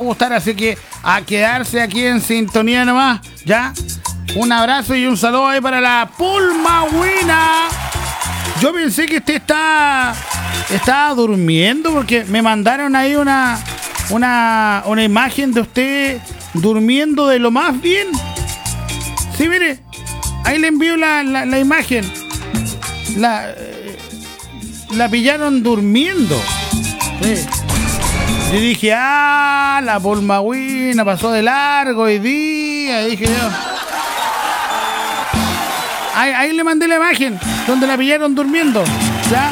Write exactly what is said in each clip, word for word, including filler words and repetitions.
gustar, así que a quedarse aquí en sintonía nomás, ¿ya? Un abrazo y un saludo ahí para la Pulmagüina. Yo pensé que usted está, estaba durmiendo porque me mandaron ahí una, una, una imagen de usted durmiendo de lo más bien. Sí, mire, ahí le envío la, la, la imagen. La, eh, la pillaron durmiendo. Sí. Y dije, ah, la Pulmagüina pasó de largo hoy día. Dije yo. Ahí, ahí le mandé la imagen donde la pillaron durmiendo. ¿Ya?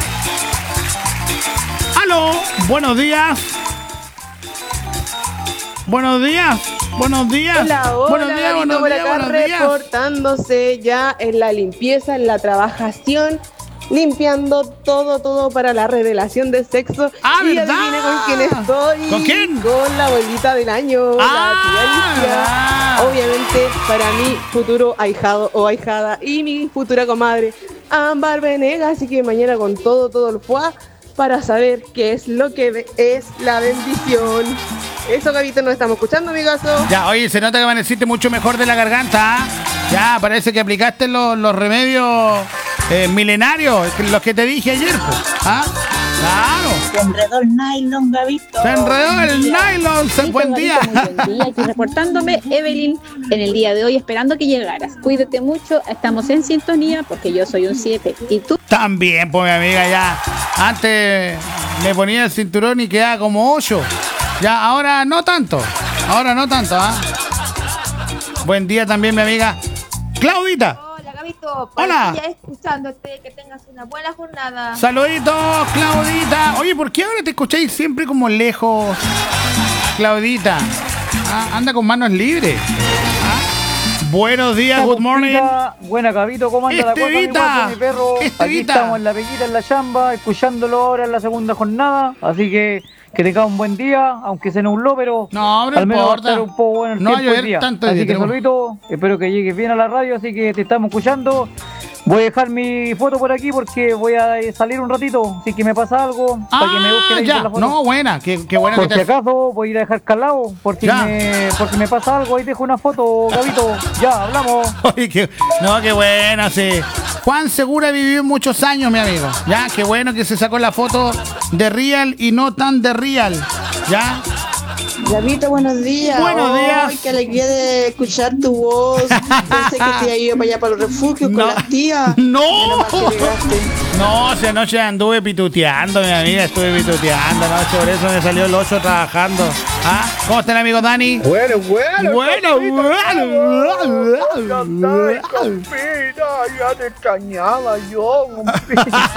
¡Aló! Buenos días. Buenos días. Buenos días. Hola, hola, buenos días, buenos por días, acá buenos días. Reportándose ya en la limpieza, en la trabajación, limpiando todo, todo para la revelación de sexo. Ah, y ¿verdad? adivine con quién estoy. ¿Con quién? Con la abuelita del año, Ah, la tía Alicia. ¿verdad? Obviamente para mi futuro ahijado o ahijada y mi futura comadre Ámbar Venegas. Así que mañana con todo, todo el fuá para saber qué es lo que es la bendición. Eso, Gabito, nos estamos escuchando, amigazo. Ya, oye, se nota que amaneciste mucho mejor de la garganta, ¿ah? Ya, parece que aplicaste los, los remedios eh, milenarios, los que te dije ayer, pues. ¿Ah? Claro. Se enredó el nylon, Gabito. Se enredó el nylon. Se, buen día. Muy buen día. Aquí reportándome, Evelyn, en el día de hoy, esperando que llegaras. Cuídate mucho, estamos en sintonía porque yo soy un siete. ¿Y tú? También, pues, mi amiga, ya. Antes me ponía el cinturón y quedaba como ocho. Ya, ahora no tanto. Ahora no tanto, ¿ah? Buen día también, mi amiga Claudita. Hola, Gabito. Hola. Ya escuchándote, que tengas una buena jornada. Saluditos, Claudita. Oye, ¿por qué ahora te escucháis siempre como lejos, Claudita? Ah, anda con manos libres. Ah. Buenos días, good morning. Buena, Gabito, ¿cómo anda la cosa, mi Estevita. guapo, mi perro? Aquí Estevita. estamos en la pequita, en la chamba, escuchándolo ahora en la segunda jornada, así que que tenga un buen día, aunque se nubló, pero no, no al menos importa. va a estar un poco bueno el No va a tiempo hoy llover día. tanto hoy Así día, que tenemos- saludito, espero que llegues bien a la radio, así que te estamos escuchando. Voy a dejar mi foto por aquí porque voy a eh, salir un ratito, así que me pasa algo, para que me busquen Ah, ahí ya. por la foto. No, buena. Qué, qué buena Por que si te... acaso voy a ir a dejar calado, por si Ya. me, por si me pasa algo, ahí dejo una foto, Gabito. Ya, hablamos. Oye, qué... No, qué buena, sí. Juan Segura vivió muchos años, mi amigo. Ya, qué bueno que se sacó la foto de real y no tan de real. Ya. Gabito, buenos días. Buenos días. Ay, qué alegría de escuchar tu voz. Pensé que te había ido para allá para los refugios No. con las tías. No. Menos mal que llegaste. No, si anoche anduve pituteando, mi amiga, estuve pituteando anoche, por eso me salió el ocho trabajando. ¿Ah? ¿Cómo está el amigo Dani? Bueno, bueno. Bueno, bueno. Ay, compita, ya te extrañaba yo, compita.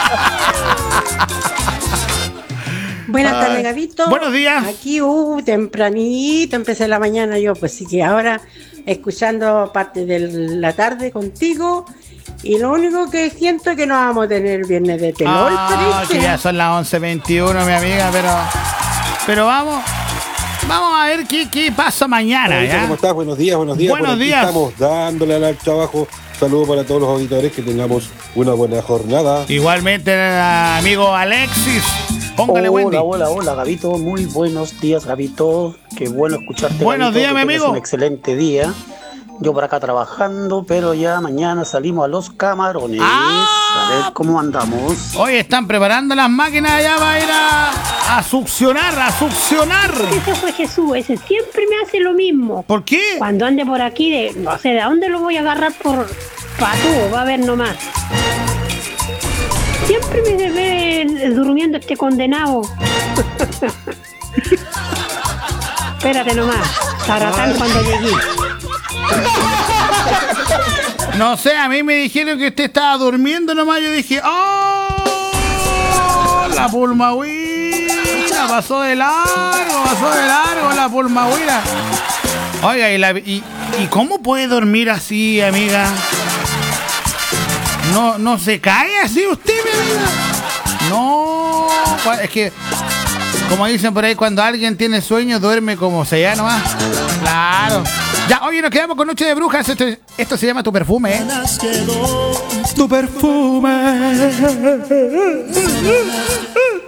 Buenas Ay. tardes, Gabito. Buenos días. Aquí, uh, tempranito, empecé la mañana yo, pues sí que ahora escuchando parte de la tarde contigo. Y lo único que siento es que no vamos a tener viernes de telón, Ah, parece. que ya son las once veintiuno, mi amiga, pero pero vamos vamos a ver qué, qué pasa mañana, Hola, ¿ya? ¿cómo estás? Buenos días, buenos días. Buenos Por aquí días. Estamos dándole al trabajo. Saludos para todos los auditores, que tengamos una buena jornada. Igualmente, amigo Alexis, póngale Wendy. Hola, hola, hola, Gabito. Muy buenos días, Gabito. Qué bueno escucharte. Buenos Gabito, días, que mi tengas amigo. Un excelente día. Yo por acá trabajando, pero ya mañana salimos a los camarones. Ah. A ver cómo andamos. Hoy están preparando las máquinas ya para ir a, a succionar, a succionar. Ese fue Jesús, ese siempre me hace lo mismo. ¿Por qué? Cuando ande por aquí, de, no sé de dónde lo voy a agarrar por patú, va a ver nomás. Siempre me ve durmiendo este condenado. Espérate nomás, Taratán cuando llegué. No sé, a mí me dijeron que usted estaba durmiendo nomás. Yo dije, ¡oh! La pulmagüina pasó de largo, pasó de largo la pulmagüina. Oiga, ¿y, la, y, ¿y cómo puede dormir así, amiga? ¿No, no se cae así usted, mi amiga? No, es que, como dicen por ahí, cuando alguien tiene sueño, duerme como se llama nomás. Claro. Ya, oye, nos quedamos con Noche de Brujas. Esto, esto se llama Tu Perfume, ¿eh? Tu Perfume.